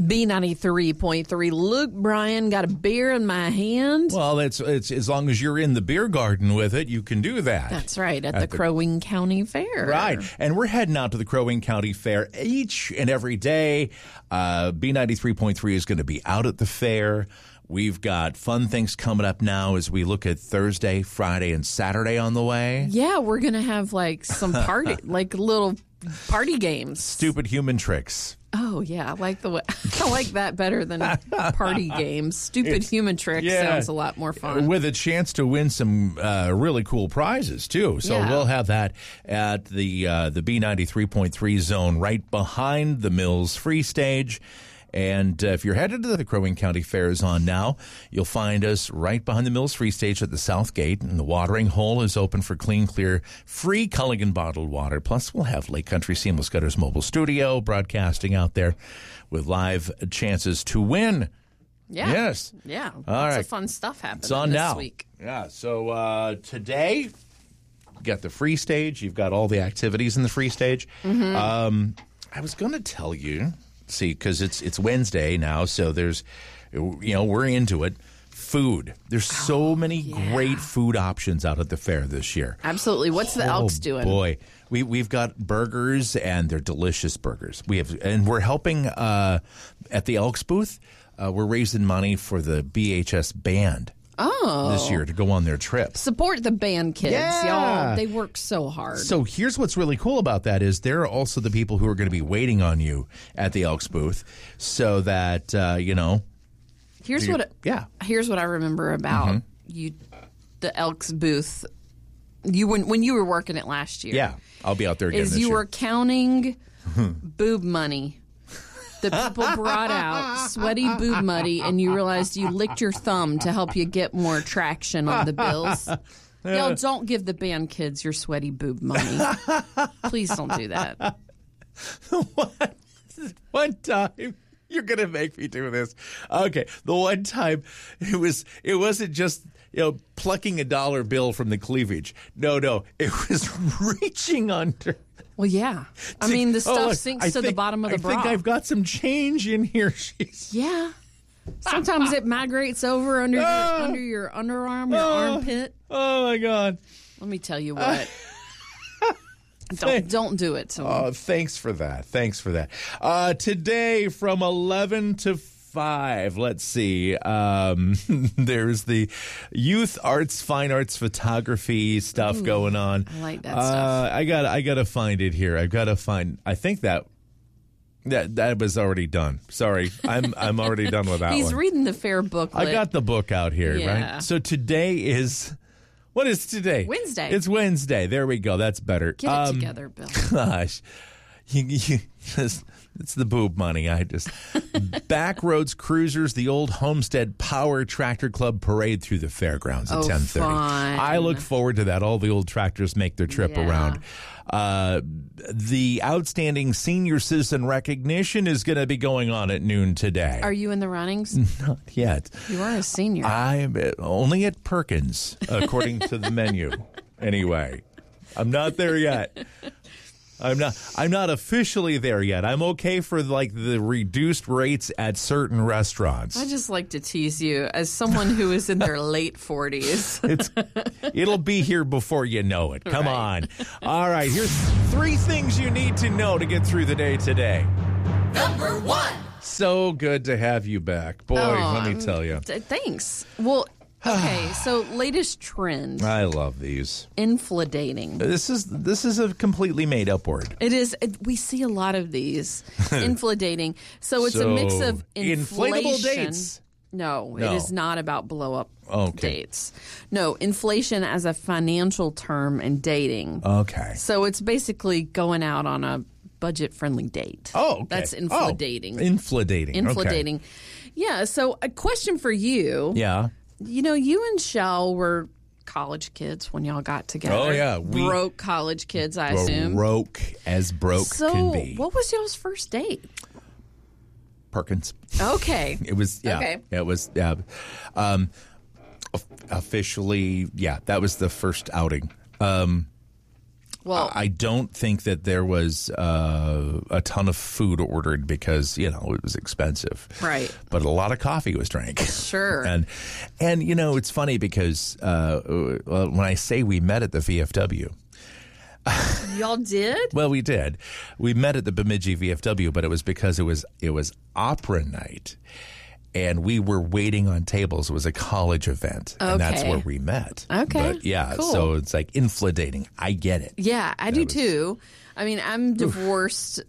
B93.3. Luke Bryan, got a beer in my hand. Well, it's as long as you're in the beer garden with it, you can do that. That's right, at the Crow Wing County Fair. Right. And we're heading out to the Crow Wing County Fair each and every day. B93.3 is going to be out at the fair. We've got fun things coming up now as we look at Thursday, Friday, and Saturday on the way. Yeah, we're going to have like some party, like little party games. Stupid human tricks. Oh, yeah. I like that better than party games. Stupid human tricks sounds a lot more fun. With a chance to win some really cool prizes, too. So we'll have that at the B93.3 zone right behind the Mills Free Stage. And if you're headed to the Crow Wing County Fair is on now, you'll find us right behind the Mills Free Stage at the South Gate. And the watering hole is open for clean, clear, free Culligan bottled water. Plus, we'll have Lake Country Seamless Gutters mobile studio broadcasting out there with live chances to win. Yeah. Yes. Yeah. All Lots right. of fun stuff happening It's on this now. week. Yeah. So today, you got the Free Stage. You've got all the activities in the Free Stage. Mm-hmm. I was going to tell you. See, because it's Wednesday now, so there's, we're into it. Food. There's so many great food options out at the fair this year. Absolutely. What's the Elks doing? Boy, we've got burgers, and they're delicious burgers. And we're helping at the Elks booth. We're raising money for the BHS band. This year to go on their trip. Support the band kids, y'all. They work so hard. So here's what's really cool about that is they're also the people who are going to be waiting on you at the Elks booth so that, Here's what I remember about you, the Elks booth. When you were working it last year. Yeah, I'll be out there again this year. You were counting boob money. The people brought out sweaty boob money, and you realized you licked your thumb to help you get more traction on the bills. Y'all, don't give the band kids your sweaty boob money. Please don't do that. What? One time. You're going to make me do this. Okay. The one time it wasn't just, plucking $1 bill from the cleavage. No. It was reaching under. Well, yeah. I mean, the stuff sinks to the bottom of the bra. I think I've got some change in here. Yeah. Sometimes it migrates over under your underarm, your armpit. Oh, my God. Let me tell you what. Don't do it to him. Oh, thanks for that. Today from 11 to 5, let's see. There's the youth arts, fine arts, photography stuff going on. I like that stuff. I gotta find it here. I think that was already done. Sorry, I'm already done with that. He's reading the fair booklet. I got the book out here, Yeah. right? So today is. What is today? Wednesday. It's Wednesday. There we go. That's better. Get it together, Bill. Gosh. It's the boob money. Backroads Cruisers, the old Homestead Power Tractor Club parade through the fairgrounds at 10:30. Fun. I look forward to that. All the old tractors make their trip around. The outstanding senior citizen recognition is going to be going on at noon today. Are you in the runnings? Not yet. You are a senior. I'm only at Perkins, according to the menu. Anyway, I'm not there yet. I'm not officially there yet. I'm okay for the reduced rates at certain restaurants. I just like to tease you as someone who is in their late 40s. It'll be here before you know it. Come on. All right, here's 3 things you need to know to get through the day today. Number 1. So good to have you back. Boy, let me tell you. Thanks. Well, okay, so latest trend. I love these. Infladating. This is a completely made up word. It is. We see a lot of these. Infladating. So it's a mix of inflation. Inflatable dates. No, it is not about blow up Okay. dates. No, inflation as a financial term and dating. Okay. So it's basically going out on a budget friendly date. Oh, okay. That's infladating. Infladating. Infladating. Okay. Yeah. So a question for you. Yeah. You and Shell were college kids when y'all got together. Oh, yeah. Broke college kids, I assume. Broke as broke can be. So what was y'all's first date? Perkins. Okay. It was, yeah. Okay. It was, yeah. Officially, yeah, that was the first outing. Well, I don't think that there was a ton of food ordered because, it was expensive. Right. But a lot of coffee was drank. Sure. and it's funny because when I say we met at the VFW. Y'all did? Well, we did. We met at the Bemidji VFW, but it was because it was opera night. And we were waiting on tables. It was a college event, and that's where we met. Okay, but yeah, cool. So it's like inflating. I get it. Yeah, I do too. I mean, I'm divorced.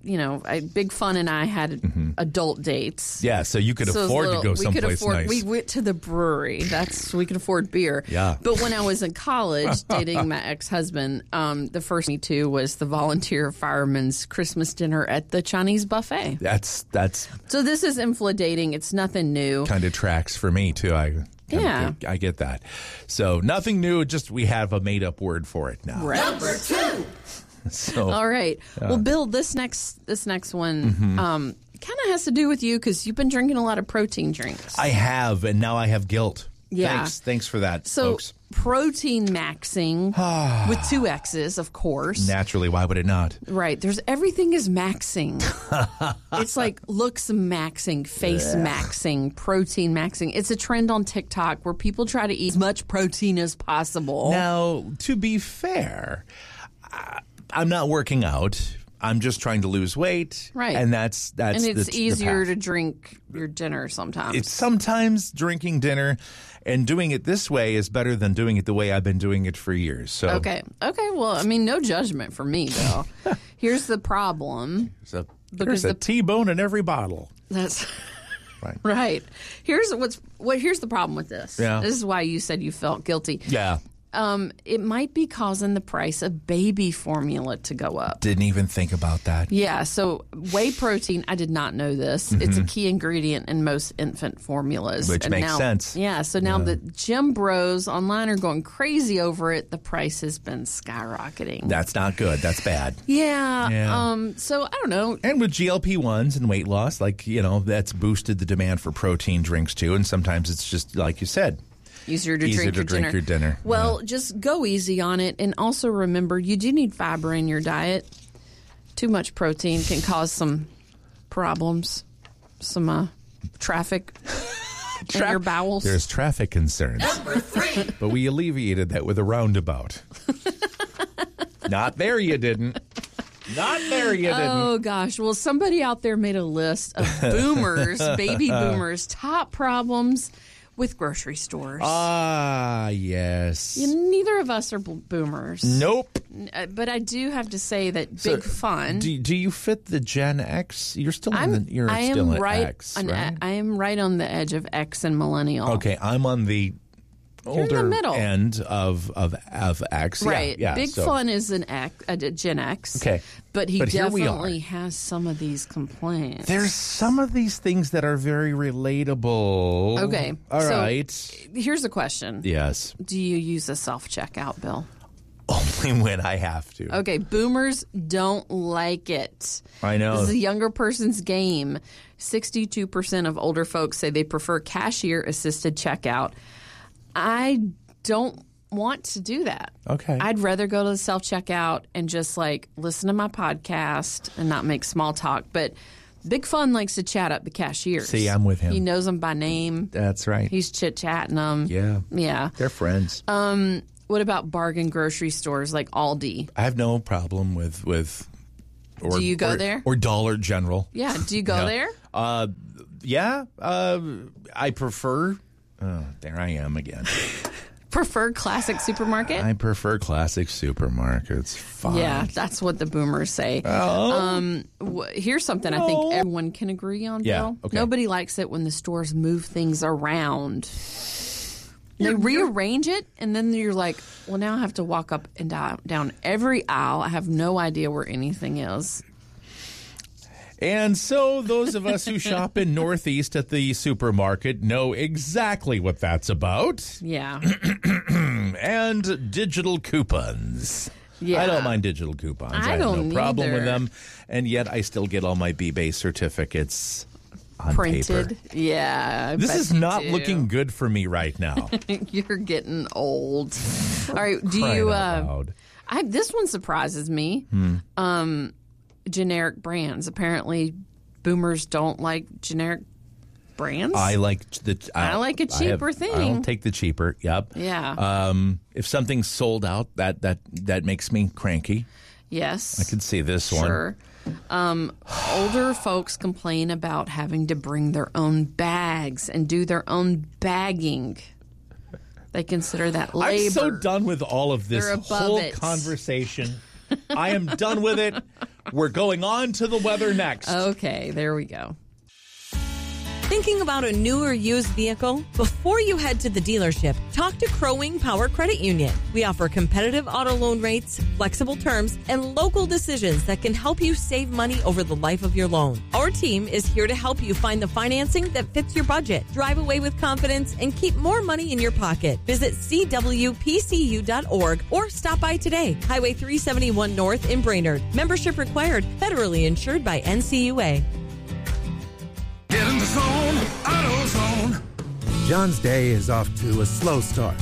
Big Fun and I had adult dates. Yeah, so you could afford to go someplace nice. We went to the brewery. We could afford beer. Yeah. But when I was in college dating my ex-husband, the first me too was the volunteer fireman's Christmas dinner at the Chinese buffet. That's So this is inflating. It's nothing new. kind of tracks for me too. I get that. So nothing new. Just we have a made up word for it now. Right. Number 2. So All right. Well, Bill, this next one kind of has to do with you because you've been drinking a lot of protein drinks. I have, and now I have guilt. Yeah. Thanks for that, So folks. protein maxing with 2 X's, of course. Naturally, why would it not? Right. Everything is maxing. It's like looks maxing, face maxing, protein maxing. It's a trend on TikTok where people try to eat as much protein as possible. Now, to be fair, I'm not working out. I'm just trying to lose weight. Right. And that's and it's the easier path. to drink your dinner sometimes. It's sometimes drinking dinner and doing it this way is better than doing it the way I've been doing it for years. So Okay. Well, I mean, no judgment for me, Bill. Here's the problem. there's a T-bone in every bottle. That's Right. right. Here's the problem with this. Yeah. This is why you said you felt guilty. Yeah. It might be causing the price of baby formula to go up. Didn't even think about that. Yeah, so whey protein, I did not know this. It's a key ingredient in most infant formulas. Which makes sense. Yeah, so now the gym bros online are going crazy over it. The price has been skyrocketing. That's not good. That's bad. Yeah. Yeah. So I don't know. And with GLP-1s and weight loss, that's boosted the demand for protein drinks too. And sometimes it's just, like you said, Easier to Easier drink to drink your dinner. Well, just go easy on it. And also remember, you do need fiber in your diet. Too much protein can cause some problems, some traffic in your bowels. There's traffic concerns. Number 3. But we alleviated that with a roundabout. Not there you didn't. Not there you didn't. Oh, gosh. Well, somebody out there made a list of boomers, baby boomers, top problems with grocery stores. Ah, yes. Neither of us are boomers. Nope. But I do have to say that Big Fun. Do you fit the Gen X? You're still you're I still am at right. X, right? I am right on the edge of X and millennial. Okay, I'm on the You're in the older middle. end of X. Right. Yeah, Big so- Fun is a Gen X. Okay. But he But here we definitely are. has some of these complaints. There's some of these things that are very relatable. Okay, All so- right. Here's a question. Yes. Do you use a self-checkout, Bill? Only when I have to. Okay, boomers don't like it. I know. This is a younger person's game. 62% of older folks say they prefer cashier-assisted checkout. I don't want to do that. Okay. I'd rather go to the self-checkout and just listen to my podcast and not make small talk. But Big Fun likes to chat up the cashiers. See, I'm with him. He knows them by name. That's right. He's chit-chatting them. Yeah. Yeah. They're friends. What about bargain grocery stores like Aldi? I have no problem with or, Do you go or- there? Or Dollar General. Yeah. Do you go there? Yeah. I prefer. Oh, there I am again. Prefer classic supermarket? I prefer classic supermarkets. Fine. Yeah, that's what the boomers say. Here's something I think everyone can agree on, Yeah, Bill. okay. Nobody likes it when the stores move things around. They rearrange it, and then you're like, well, now I have to walk up and down every aisle. I have no idea where anything is. And so those of us who shop in Northeast at the supermarket know exactly what that's about. Yeah. And digital coupons. Yeah. I don't mind digital coupons. I have don't no problem with either. them. And yet I still get all my B-Bay certificates on Printed. paper. Yeah. I This bet is you not do. looking good for me right now. You're getting old. All right. Do Crying you? out loud. This one surprises me. Generic brands. Apparently, boomers don't like generic brands. I like a cheaper thing. I'll take the cheaper. Yep. Yeah. If something's sold out, that makes me cranky. Yes. I could see this one. Sure. Older folks complain about having to bring their own bags and do their own bagging. They consider that labor. I'm so done with all of this whole conversation. I am done with it. We're going on to the weather next. Okay, there we go. Thinking about a new or used vehicle? Before you head to the dealership, talk to Crow Wing Power Credit Union. We offer competitive auto loan rates, flexible terms, and local decisions that can help you save money over the life of your loan. Our team is here to help you find the financing that fits your budget, drive away with confidence, and keep more money in your pocket. Visit cwpcu.org or stop by today. Highway 371 North in Brainerd. Membership required. Federally insured by NCUA. Get in the zone, AutoZone. John's day is off to a slow start.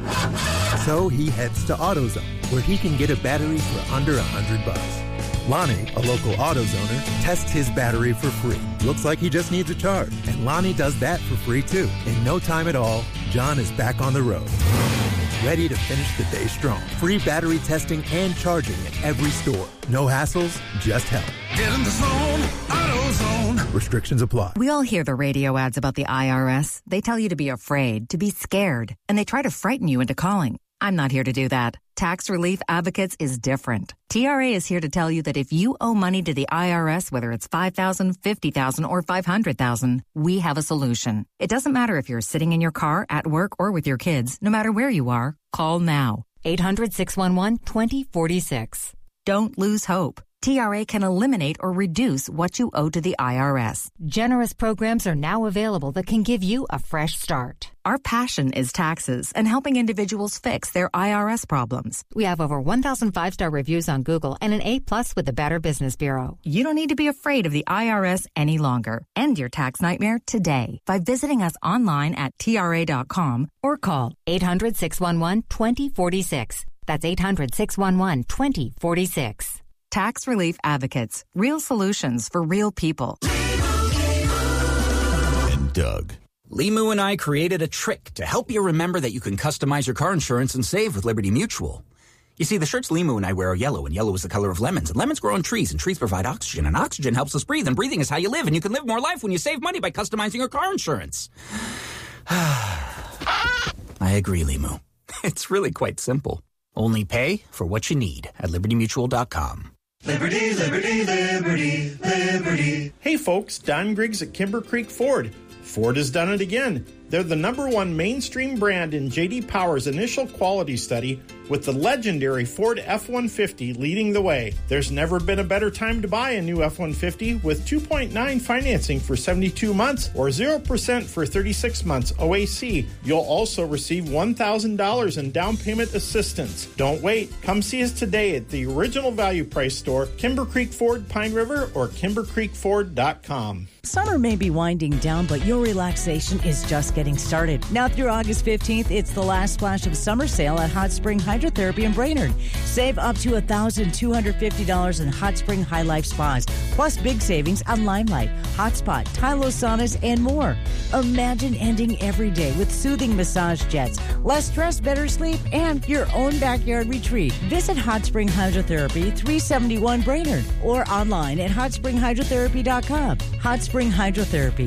So he heads to AutoZone, where he can get a battery for under $100. Lonnie, a local AutoZoner, tests his battery for free. Looks like he just needs a charge. And Lonnie does that for free, too. In no time at all, John is back on the road. Ready to finish the day strong. Free battery testing and charging at every store. No hassles, just help. Get in the zone, AutoZone. Restrictions apply. We all hear the radio ads about the IRS. They tell you to be afraid, to be scared, and they try to frighten you into calling. I'm not here to do that. Tax Relief Advocates is different. TRA is here to tell you that if you owe money to the IRS, whether it's $5,000, $50,000, or $500,000, we have a solution. It doesn't matter if you're sitting in your car, at work, or with your kids. No matter where you are, call now. 800-611-2046. Don't lose hope. TRA can eliminate or reduce what you owe to the IRS. Generous programs are now available that can give you a fresh start. Our passion is taxes and helping individuals fix their IRS problems. We have over 1,000 5-star reviews on Google and an A+ with the Better Business Bureau. You don't need to be afraid of the IRS any longer. End your tax nightmare today by visiting us online at TRA.com or call 800-611-2046. That's 800-611-2046. Tax Relief Advocates. Real solutions for real people. And Doug. Limu and I created a trick to help you remember that you can customize your car insurance and save with Liberty Mutual. You see, the shirts Limu and I wear are yellow, and yellow is the color of lemons. And lemons grow on trees, and trees provide oxygen. And oxygen helps us breathe, and breathing is how you live. And you can live more life when you save money by customizing your car insurance. I agree, Limu. It's really quite simple. Only pay for what you need at libertymutual.com. Liberty, liberty, liberty, liberty. Hey folks, Don Griggs at Kimber Creek Ford. Ford has done it again. They're the #1 mainstream brand in J.D. Power's initial quality study, with the legendary Ford F-150 leading the way. There's never been a better time to buy a new F-150 with 2.9 financing for 72 months or 0% for 36 months OAC. You'll also receive $1,000 in down payment assistance. Don't wait. Come see us today at the Original Value Price Store, Kimber Creek Ford, Pine River, or KimberCreekFord.com. Summer may be winding down, but your relaxation is just getting started. Now through August 15th, it's the last splash of summer sale at Hot Spring Hydrotherapy in Brainerd. Save up to $1,250 in Hot Spring High Life Spas, plus big savings on Limelight, Hot Spot, Tylo Saunas, and more. Imagine ending every day with soothing massage jets, less stress, better sleep, and your own backyard retreat. Visit Hot Spring Hydrotherapy, 371 Brainerd, or online at hotspringhydrotherapy.com. Hot Spring Hydrotherapy,